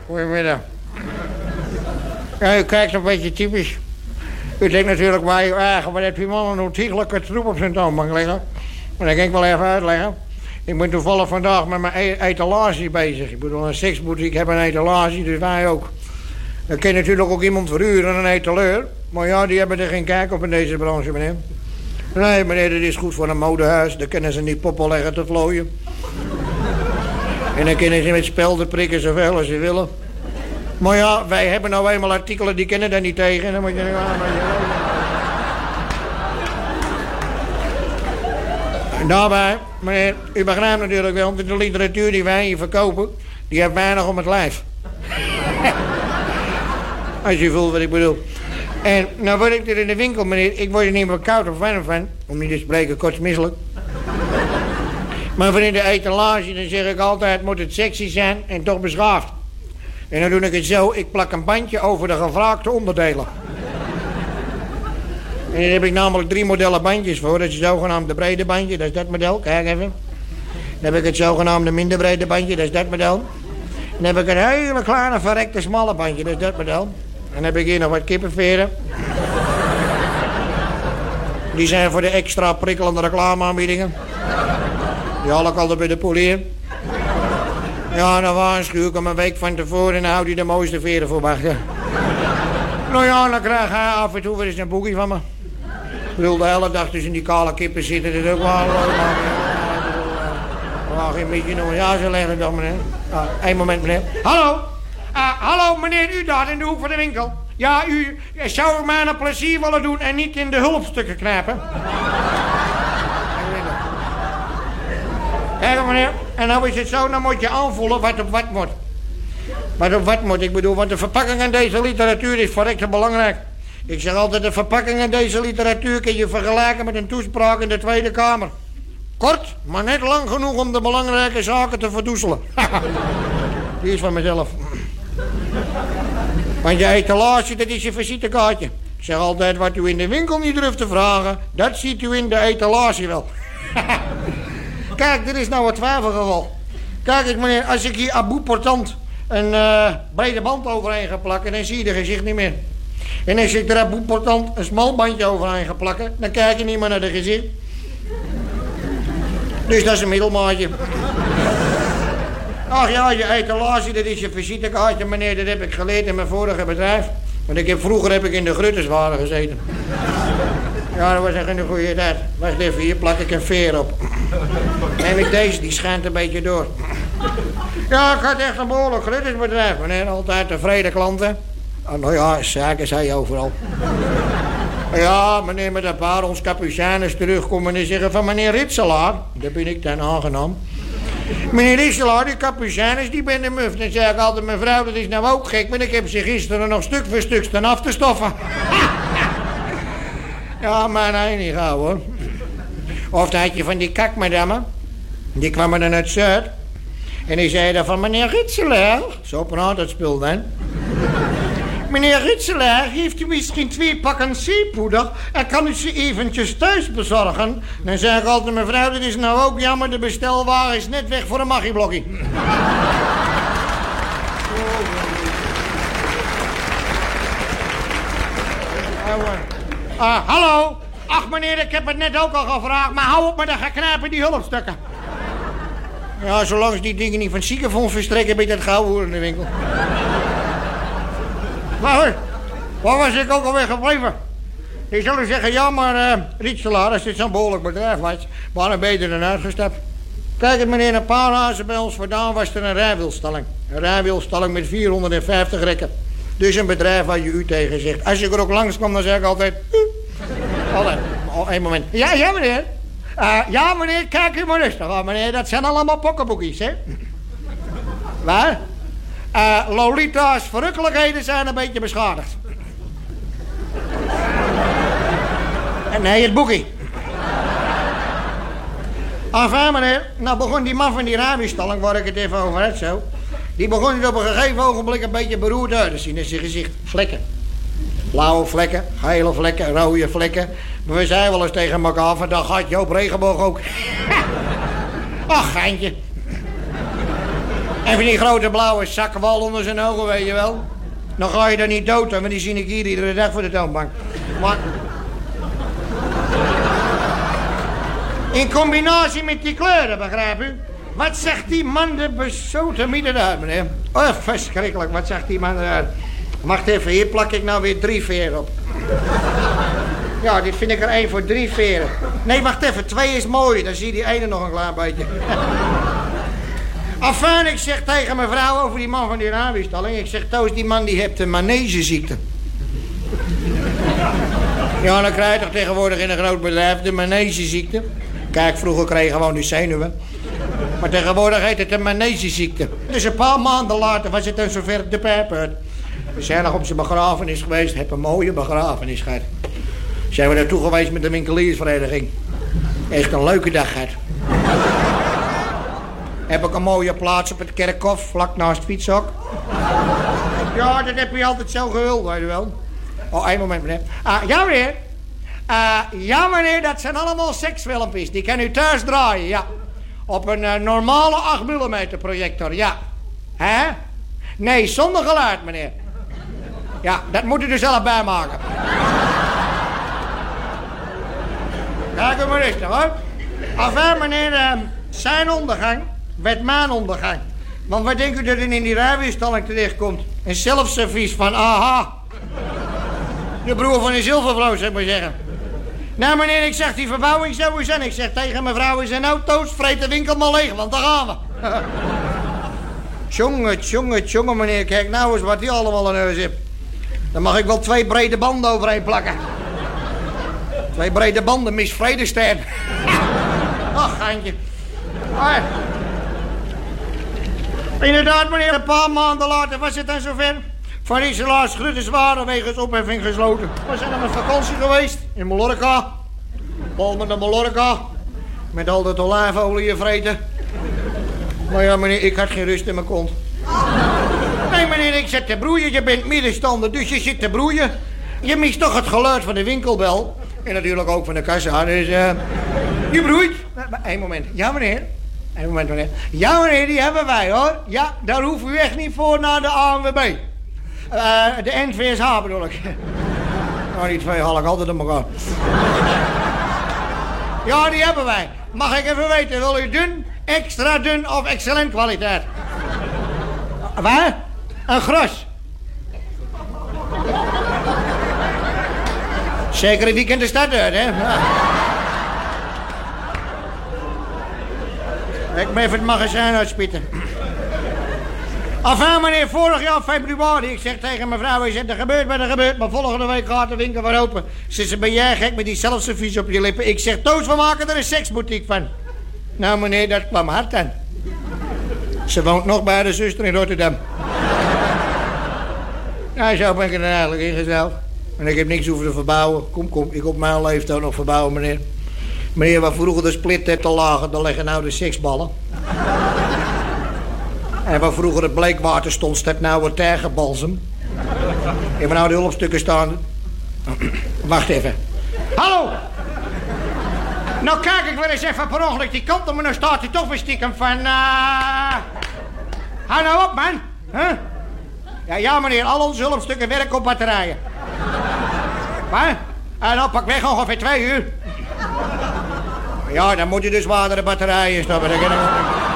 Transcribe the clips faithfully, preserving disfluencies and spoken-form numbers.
Goedemiddag. Ja, u kijkt een beetje typisch. U denkt natuurlijk bij uw eigen, wat heeft die man een ontiegelijke troep op zijn toonbank liggen? Maar dat kan ik wel even uitleggen. Ik ben toevallig vandaag met mijn e- etalage bezig. Ik bedoel, een seksboutique heb een etalage, dus wij ook. Dan kan je natuurlijk ook iemand verhuren, een etaleur. Maar ja, die hebben er geen kijk op in deze branche, meneer. Nee, meneer, dat is goed voor een modehuis. Daar kunnen ze niet poppen leggen te vlooien. En dan kunnen ze met spelden prikken zoveel als ze willen. Maar ja, wij hebben nou eenmaal artikelen die kennen daar niet tegen. Dan moet je... En daarbij, meneer, u begrijpt natuurlijk wel... dat de literatuur die wij hier verkopen... die heeft weinig om het lijf. Als je voelt wat ik bedoel. En nou word ik er in de winkel, meneer... ik word er niet meer koud of warm van... om niet te spreken kortsmisselijk. Maar van in de etalage, dan zeg ik altijd... moet het sexy zijn en toch beschaafd. En dan doe ik het zo, ik plak een bandje over de gevraagde onderdelen. En daar heb ik namelijk drie modellen bandjes voor. Dat is het zogenaamde brede bandje, dat is dat model. Kijk even. Dan heb ik het zogenaamde minder brede bandje, dat is dat model. Dan heb ik een hele kleine verrekte smalle bandje, dat is dat model. En dan heb ik hier nog wat kippenveren. Die zijn voor de extra prikkelende reclameaanbiedingen. Die haal ik altijd bij de polier. Ja, dan waarschuw ik hem een week van tevoren en dan houdt hij de mooiste veren voor wachten. Nou ja, dan krijg hij af en toe weer eens een boekie van me. Ik bedoel, de hele dag tussen die kale kippen zitten, dat is ook wel leuk. Maar geen beetje nog. Ja, zo leggen dan, meneer. Ah, één moment, meneer. Hallo? Uh, hallo, meneer, u daar in de hoek van de winkel. Ja, u zou mij een plezier willen doen en niet in de hulpstukken knijpen. Kijk, meneer. En nou is het zo, dan moet je aanvoelen wat op wat moet. Wat op wat moet, ik bedoel, want de verpakking in deze literatuur is verrekte belangrijk. Ik zeg altijd, de verpakking in deze literatuur kun je vergelijken met een toespraak in de Tweede Kamer. Kort, maar net lang genoeg om de belangrijke zaken te verdoezelen. Die is van mezelf. Want je etalage, dat is je visitekaartje. Ik zeg altijd, wat u in de winkel niet durft te vragen, dat ziet u in de etalage wel. Kijk, dit is nou een twijfelgeval. Kijk eens, meneer, als ik hier à bout portant een uh, brede band overheen ga plakken, dan zie je de gezicht niet meer. En als ik er à bout portant een smal bandje overheen ga plakken, dan kijk je niet meer naar de gezicht. Dus dat is een middelmaatje. Ach ja, je etalage, dat is je visitekaartje, meneer, dat heb ik geleerd in mijn vorige bedrijf. Want ik heb, vroeger heb ik in de Grutterswaren gezeten. Ja, dat was echt een goede tijd. Wacht even, hier plak ik een veer op. Neem ik deze, die schijnt een beetje door. Ja, ik had echt een behoorlijk Gruttersbedrijf, meneer. Altijd tevreden klanten. Oh, nou ja, zaken zei je overal. Ja, meneer, met een paar ons capucijners terugkomen en zeggen van meneer Ritselaar. Dat ben ik dan aangenaam. Meneer Ritselaar, die capucijners, die ben de muf. Dan zei ik altijd, mevrouw, dat is nou ook gek. Maar ik heb ze gisteren nog stuk voor stuk staan af te stoffen. Ja, maar nee, niet gauw hoor. Of dan had je van die kakmadammen. Die kwamen dan uit Zuid. En die zeiden van meneer Ritselaar. Zo praat het spul dan. Meneer Ritselaar, heeft u misschien twee pakken zeepoeder en kan u ze eventjes thuis bezorgen? Dan zeg ik altijd, mevrouw, dit is nou ook jammer, de bestelwagen is net weg voor een magieblokkie. Uh, hallo? Ach meneer, ik heb het net ook al gevraagd, maar hou op met de geknijpen die hulpstukken. Ja, zolang ze die dingen niet van het ziekenfonds verstrekken, ben je dat gauw hoor in de winkel. Maar hoor, waar was ik ook alweer gebleven? Die zullen zeggen, ja maar uh, Ritselaar, als dit zo'n behoorlijk bedrijf was, waarom ben je er dan uitgestapt? Kijk het meneer, een paar hazen bij ons vandaan was er een rijwielstalling. Een rijwielstalling met vierhonderdvijftig rekken. Dus een bedrijf waar je u tegen zegt. Als ik er ook langs kwam, dan zeg ik altijd... Uh. Altijd. Oh, één moment. Ja, ja meneer. Uh, ja meneer, kijk u maar rustig. Oh, meneer, dat zijn allemaal pokkenboekjes, hè? Waar? Uh, Lolita's verrukkelijkheden zijn een beetje beschadigd. En nee, het boekie. Enfin meneer, nou begon die man van die rijwielstalling, waar ik het even over had zo... die begon het op een gegeven ogenblik een beetje beroerd uit te zien in zijn gezicht. Vlekken. Blauwe vlekken, gele vlekken, rode vlekken. We zeiden wel eens tegen elkaar, van dan gaat Joop Regenboog ook. Ach, geintje. En van die grote blauwe zakkenwal onder zijn ogen, weet je wel. Dan ga je daar niet dood, want die zie ik hier iedere dag voor de toonbank. Maar... in combinatie met die kleuren, begrijp u? Wat zegt die man de bezoten midden uit, meneer? Oh, verschrikkelijk, wat zegt die man eruit? Wacht even, hier plak ik nou weer drie veren op. Ja, dit vind ik er één voor drie veren. Nee, wacht even, twee is mooi, dan zie je die ene nog een klein beetje. Enfin, ik zeg tegen mijn vrouw over die man van die raviestalling. Ik zeg, Toos, die man die heeft de manegeziekte. Ja, dan krijg je toch tegenwoordig in een groot bedrijf de manegeziekte. Kijk, vroeger kreeg je gewoon die zenuwen. Maar tegenwoordig heet het de manegeziekte. Dus een paar maanden later was het dan zover de pijper. We zijn nog op zijn begrafenis geweest. Heb een mooie begrafenis gehad. Zijn we naartoe geweest met de winkeliersvereniging. Echt een leuke dag gehad. Heb ik een mooie plaats op het kerkhof, vlak naast het fietshok. Ja, dat heb je altijd zo gewild, weet je wel. Oh, één moment, meneer. Ah, ja, meneer. Uh, ja, meneer, dat zijn allemaal seksfilmpjes. Die kan u thuis draaien, ja. Op een uh, normale acht millimeter projector, ja. Hè? Nee, zonder geluid, meneer. Ja, dat moet u er zelf bij maken. Kijk u maar rustig, hoor. Enfin, meneer, uh, zijn ondergang werd mijn ondergang. Want wat denkt u dat er in die rijweerstalling terechtkomt? Een zelfservies van aha. De broer van een zilvervrouw, zeg maar zeggen. Nou, meneer, ik zeg die verbouwing zo eens en ik zeg tegen mevrouw in zijn auto's, vreet de winkel maar leeg, want daar gaan we. Tjonge, tjonge, tjonge, meneer, kijk nou eens wat die allemaal in huis heeft. Dan mag ik wel twee brede banden overheen plakken. Twee brede banden, Miss Vredestein. Ach, geintje. Ah. Inderdaad, meneer, een paar maanden later was het dan zover. Van Iselaars Grutters waren wegens opheffing gesloten. We zijn op vakantie geweest in Mallorca. Palmen naar Mallorca. Met al dat olijfolie vreten. Maar ja, meneer, ik had geen rust in mijn kont. Nee, meneer, ik zit te broeien. Je bent middenstander, dus je zit te broeien. Je mist toch het geluid van de winkelbel. En natuurlijk ook van de kassa. Dus uh, je broeit. Eén moment. Ja, meneer. Eén moment, meneer. Ja, meneer, die hebben wij, hoor. Ja, daar hoeft u echt niet voor naar de A N W B. Uh, de N V S H bedoel ik. Nou, die twee haal ik altijd op elkaar. Ja, die hebben wij. Mag ik even weten, wil u dun, extra dun of excellent kwaliteit? Waar? Een gras. Zeker een weekend de stad uit, hè? Ja. Ik moet even het magazijn uitspitten. Enfin, meneer, vorig jaar februari, ik zeg tegen mevrouw, ik zeg, er gebeurt wat er gebeurt, maar volgende week gaat de winkel weer open. Ze zegt, ben jij gek met die zelfservies op je lippen? Ik zeg, Toos, we maken er een seksboutique van. Nou, meneer, dat kwam hard aan. Ze woont nog bij de zuster in Rotterdam. Nou, zo ben ik er eigenlijk ingesteld. En ik heb niks hoeven te verbouwen. Kom, kom, ik op mijn leeftijd nog verbouwen, meneer. Meneer, waar vroeger de split hebt te lagen, dan leggen nou de seksballen. En waar vroeger het bleekwater stond, staat nou wat tergenbalsem. Hebben we nou de hulpstukken staan? Wacht even. Hallo! Nou kijk ik weer eens even per ongeluk die kant op, maar dan staat hij toch weer stiekem van... Uh... Hou nou op, man. Huh? Ja, ja, meneer, al onze hulpstukken werken op batterijen. Wat? En dan pak weg ongeveer twee uur. Ja, dan moet je dus zwaardere batterijen stoppen. Dat kan ik...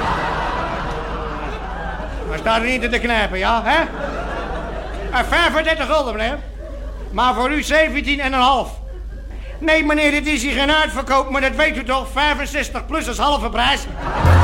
Maar staat er niet in te knijpen, ja, hè? En vijfendertig gulden, meneer. Maar voor u zeventien en een half. Nee, meneer, dit is hier geen uitverkoop, maar dat weet u toch? vijfenzestig plus als halve prijs.